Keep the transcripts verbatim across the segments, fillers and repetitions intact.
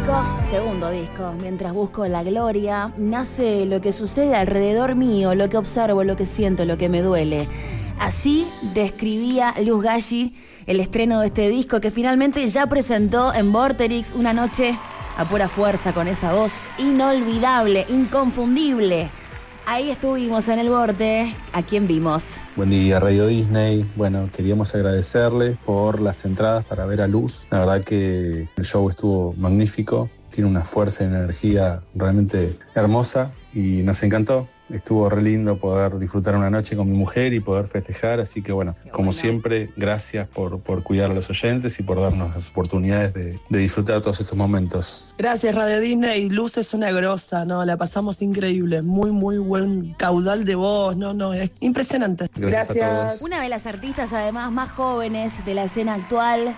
disco, segundo disco. Mientras busco la gloria, nace lo que sucede alrededor mío, lo que observo, lo que siento, lo que me duele. Así describía Luz Galli el estreno de este disco que finalmente ya presentó en Vorterix, una noche a pura fuerza con esa voz inolvidable, inconfundible. Ahí estuvimos en el Vorte. ¿A quién vimos? Buen día, Radio Disney. Bueno, queríamos agradecerles por las entradas para ver a Luz. La verdad que el show estuvo magnífico. Tiene una fuerza y una energía realmente hermosa y nos encantó. Estuvo re lindo poder disfrutar una noche con mi mujer y poder festejar. Así que bueno, Qué como bueno. siempre, gracias por, por cuidar a los oyentes y por darnos las oportunidades de, de disfrutar todos estos momentos. Gracias, Radio Disney. Luz es una grosa, ¿no? La pasamos increíble. Muy, muy buen caudal de voz. No, no, es impresionante. Gracias, gracias a todos. Una de las artistas, además, más jóvenes de la escena actual,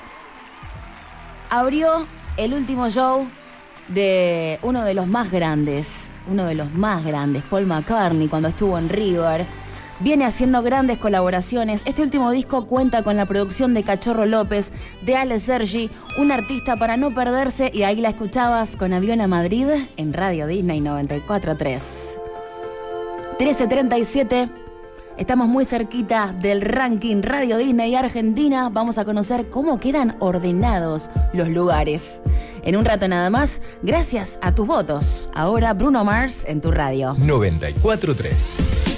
abrió el último show de uno de los más grandes, uno de los más grandes, Paul McCartney, cuando estuvo en River. Viene haciendo grandes colaboraciones. Este último disco cuenta con la producción de Cachorro López, de Ale Sergi, un artista para no perderse, y ahí la escuchabas con Avión a Madrid en Radio Disney noventa y cuatro punto tres. trece treinta y siete. Estamos muy cerquita del ranking Radio Disney Argentina. Vamos a conocer cómo quedan ordenados los lugares. En un rato nada más, gracias a tus votos. Ahora Bruno Mars en tu radio. noventa y cuatro punto tres.